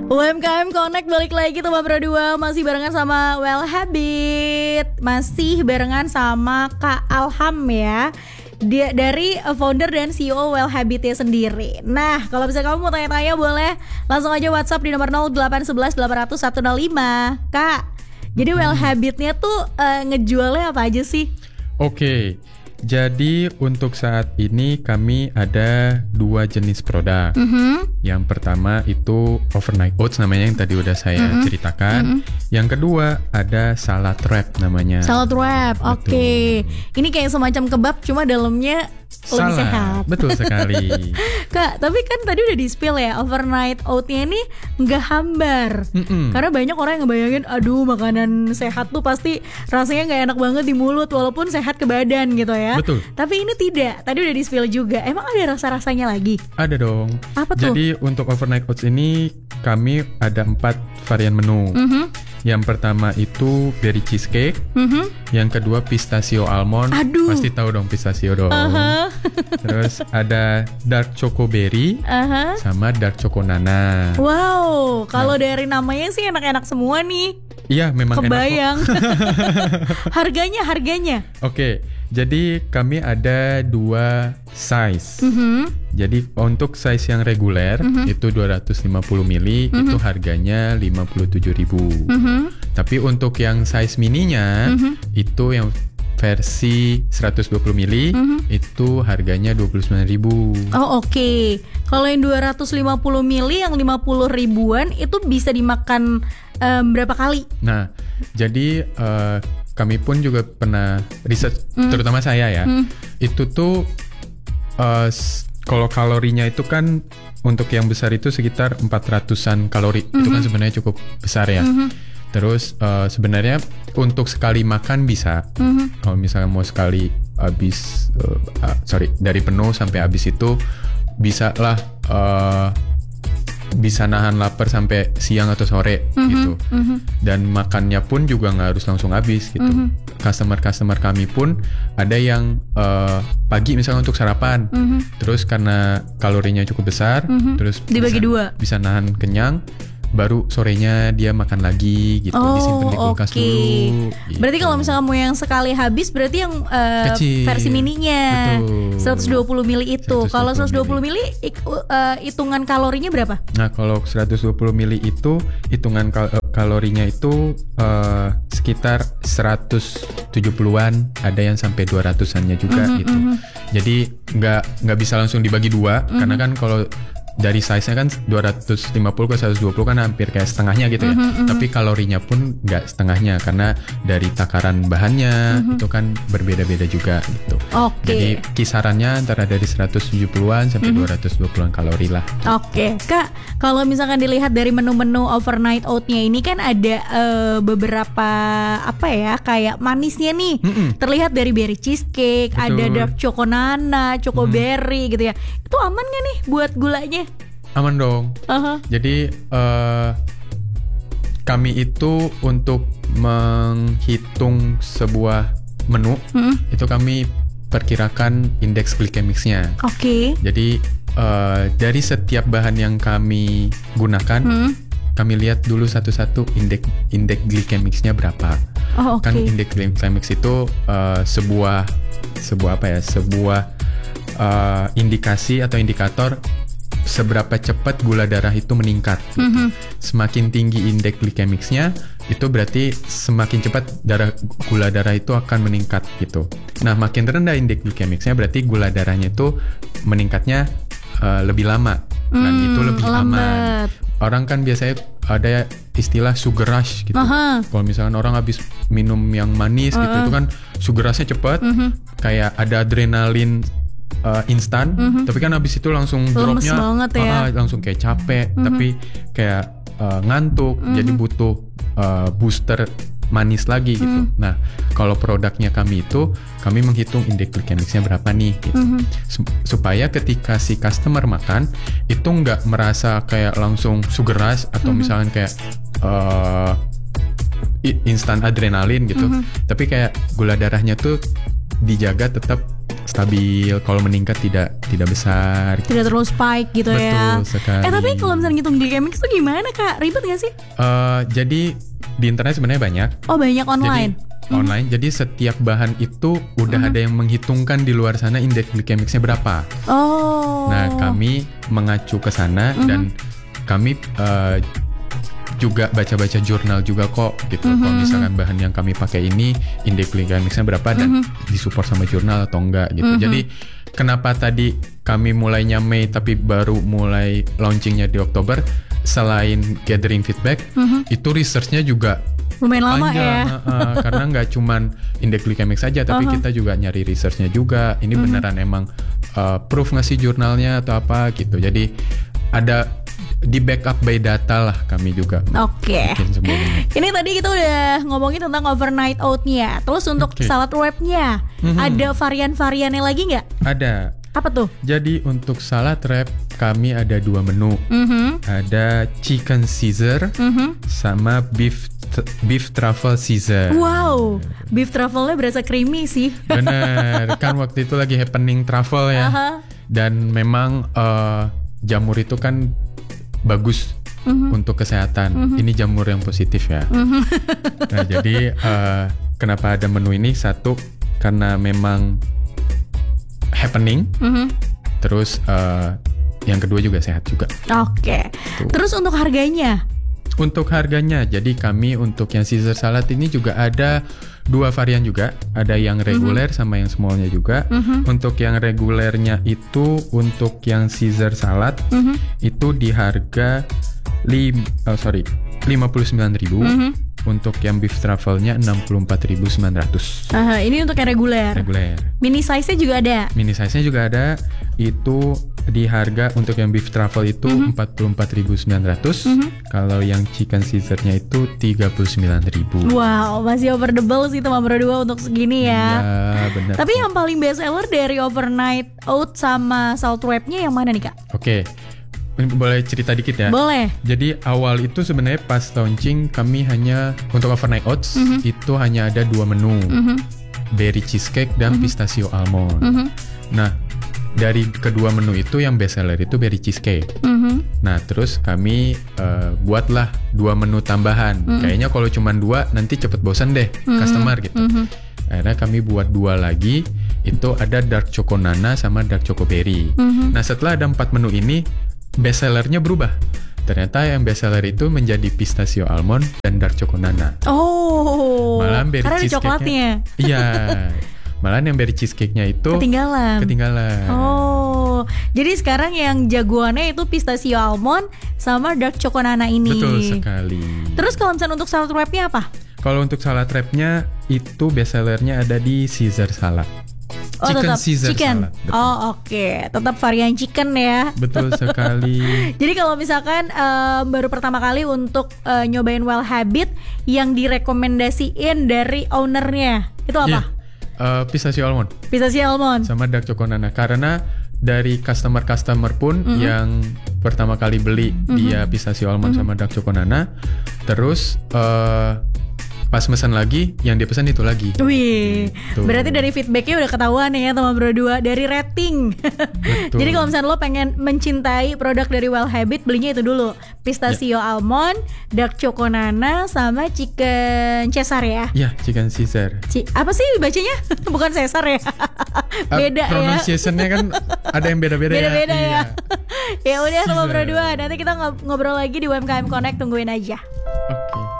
UMKM Connect balik lagi tuh Bro 2. Masih barengan sama Well Habit. Masih barengan sama Kak Alham ya. Dia dari founder dan CEO Well Habitnya sendiri. Nah, kalau misalnya kamu mau tanya-tanya boleh langsung aja WhatsApp di nomor 0811 800 105. Kak, jadi Well Habitnya tuh ngejualnya apa aja sih? Oke, jadi untuk saat ini kami ada 2 jenis produk. Yang pertama itu overnight oats namanya yang tadi udah saya ceritakan. Yang kedua ada salad wrap namanya. Salad wrap, oke. Ini kayak semacam kebab cuma dalamnya lebih sehat. Betul sekali. Kak, tapi kan tadi udah di-spill ya, overnight oatnya ini nggak hambar. Karena banyak orang yang ngebayangin, aduh makanan sehat tuh pasti rasanya nggak enak banget di mulut walaupun sehat ke badan gitu ya. Betul. Tapi ini tidak, tadi udah di-spill juga. Emang ada rasa-rasanya lagi? Ada dong. Apa tuh? Jadi untuk overnight oats ini kami ada 4 varian menu. Yang pertama itu berry cheesecake. Yang kedua pistachio almond. Aduh. Pasti tahu dong pistachio dong. Terus ada dark choco berry sama dark choco nana. Wow, kalau dari namanya sih enak-enak semua nih. Iya, memang kebayang. enak kok. Harganya. Oke, jadi kami ada 2 size. Jadi untuk size yang reguler itu 250 ml itu harganya 57.000. Tapi untuk yang size mininya itu yang versi 120 ml itu harganya 29.000. Oh oke. Kalau yang 250 ml yang 50 ribuan itu bisa dimakan berapa kali? Nah, jadi kami pun juga pernah riset, terutama saya ya. Itu tuh kalau kalorinya itu kan untuk yang besar itu sekitar 400-an kalori. Itu kan sebenarnya cukup besar ya. Terus sebenarnya untuk sekali makan bisa. Kalau misalnya mau sekali habis dari penuh sampai habis itu bisa lah bisa nahan lapar sampai siang atau sore gitu. Dan makannya pun juga nggak harus langsung habis gitu. Customer kami pun ada yang pagi misalnya untuk sarapan, terus karena kalorinya cukup besar, terus dibagi 2 bisa nahan kenyang. Baru sorenya dia makan lagi gitu, disimpan di kulkas dulu. Gitu. Berarti kalau misalnya mau yang sekali habis berarti yang versi mininya. Betul. 120 ml itu. Kalau 120 ml hitungan kalorinya berapa? Nah, kalau 120 ml itu hitungan kalorinya itu sekitar 170-an, ada yang sampai 200-annya juga gitu. Jadi nggak bisa langsung dibagi 2 karena kan kalau dari size-nya kan 250 ke 120 kan hampir kayak setengahnya gitu ya. Tapi kalorinya pun nggak setengahnya karena dari takaran bahannya itu kan berbeda-beda juga gitu. Jadi kisarannya antara dari 170-an sampai 220-an kalori lah. Kak, kalau misalkan dilihat dari menu-menu overnight oat-nya ini kan ada beberapa apa ya kayak manisnya nih. Terlihat dari berry cheesecake, ada dark choco nana, choco berry gitu ya. Itu aman gak nih buat gulanya? Aman dong. Jadi kami itu untuk menghitung sebuah menu itu kami perkirakan indeks glikemiknya. Jadi dari setiap bahan yang kami gunakan, kami lihat dulu satu-satu indeks glikemiknya berapa. Kan indeks glikemik itu sebuah indikasi atau indikator seberapa cepat gula darah itu meningkat. Semakin tinggi indeks glikemiknya, itu berarti semakin cepat gula darah itu akan meningkat gitu. Nah, makin rendah indeks glikemiknya berarti gula darahnya itu meningkatnya lebih lama. Dan itu lebih aman. Orang kan biasanya ada istilah sugar rush gitu. Kalau misalkan orang habis minum yang manis gitu, itu kan sugar rushnya cepat, kayak ada adrenalin instan, tapi kan habis itu langsung dropnya langsung kayak capek, tapi kayak ngantuk, jadi butuh booster manis lagi gitu. Nah, kalau produknya kami itu, kami menghitung indeks glikemiknya berapa nih gitu. Supaya ketika si customer makan, itu nggak merasa kayak langsung sugar rush atau misalkan kayak instan adrenalin gitu. Tapi kayak gula darahnya tuh dijaga tetap stabil. Kalau meningkat tidak besar. Tidak terlalu spike gitu ya. Betul sekali. Tapi kalau misalnya ngitung glycemic itu gimana Kak? Ribet gak sih? Jadi di internet sebenarnya banyak. Oh banyak online. Jadi, online. Jadi setiap bahan itu udah ada yang menghitungkan di luar sana indeks glikemiknya berapa. Oh. Nah kami mengacu ke sana dan kami juga baca-baca jurnal juga kok gitu. Kalau misalkan bahan yang kami pakai ini indeks glikemiknya berapa dan disupport sama jurnal atau enggak gitu. Jadi kenapa tadi kami mulainya Mei tapi baru mulai launchingnya di Oktober, selain gathering feedback, itu researchnya juga lumayan lama panjang, ya. karena nggak cuman indeks glikemik saja, tapi kita juga nyari researchnya juga. Ini beneran emang proof nggak sih jurnalnya atau apa gitu. Jadi ada di backup by data lah kami juga. Oke. Ini tadi kita udah ngomongin tentang overnight oat-nya. Terus untuk salad wrap-nya, ada varian-variannya lagi nggak? Ada. Apa tuh? Jadi untuk salad wrap kami ada 2 menu. Ada chicken Caesar sama beef truffle Caesar. Wow, beef truffle-nya berasa creamy sih. Bener, kan waktu itu lagi happening truffle ya. Dan memang jamur itu kan bagus untuk kesehatan. Ini jamur yang positif ya. Nah jadi kenapa ada menu ini? Satu, karena memang happening. Terus yang kedua juga sehat juga. Oke. Terus untuk harganya? Untuk harganya, jadi kami untuk yang Caesar salad ini juga ada 2 varian juga. Ada yang reguler sama yang smallnya juga. Untuk yang regulernya itu, untuk yang Caesar salad itu di harga 59.000. Untuk yang beef truffle-nya 64.900. Ini untuk yang reguler. Mini size-nya juga ada. Mini size-nya juga ada. Itu di harga untuk yang beef truffle itu 44.900. Kalau yang chicken Caesar-nya itu 39.000. Wow, masih affordable sih teman berdua untuk segini ya. Iya, benar. Tapi yang paling best seller dari overnight oat sama salt wrap-nya yang mana nih Kak? Oke. Boleh cerita dikit ya? Boleh. Jadi awal itu sebenarnya pas launching kami hanya untuk overnight oats itu hanya ada 2 menu, berry cheesecake dan pistachio almond. Nah dari kedua menu itu yang best seller itu berry cheesecake. Nah terus kami buatlah 2 menu tambahan. Kayaknya kalau cuma 2 nanti cepet bosan deh customer gitu. Akhirnya kami buat 2 lagi. Itu ada dark choco nana sama dark choco berry. Nah setelah ada 4 menu ini, best sellernya berubah. Ternyata yang best seller itu menjadi pistachio almond dan dark choco nana. Oh. Malah berry karena ada coklatnya. Iya. Malah yang berry cheesecake-nya itu ketinggalan. Oh. Jadi sekarang yang jagoannya itu pistachio almond sama dark choco nana ini. Betul sekali. Terus kalau misalnya untuk salad wrap-nya apa? Kalau untuk salad wrap-nya itu best sellernya ada di Caesar salad. Chicken Caesar salad. Oh oke. Tetap varian chicken ya. Betul sekali. Jadi kalau misalkan baru pertama kali untuk nyobain Well Habit, yang direkomendasiin dari ownernya itu apa? Pistachio almond. Pistachio almond sama dark choco nana. Karena dari customer pun yang pertama kali beli dia pistachio almond sama dark choco nana, terus pas pesan lagi, yang dia pesan itu lagi. Wih, gitu. Berarti dari feedbacknya udah ketahuan ya teman berdua, dari rating. Jadi kalau misalnya lo pengen mencintai produk dari Well Habit, belinya itu dulu, pistachio almond, dark choco nana, sama chicken Caesar ya? Iya, chicken Caesar. Apa sih bacanya? Bukan Caesar ya? Beda ya. Pronunciation-nya kan ada yang beda-beda ya. Beda-beda ya. Ya udah teman berdua, nanti kita ngobrol lagi di UMKM Connect, tungguin aja. Oke.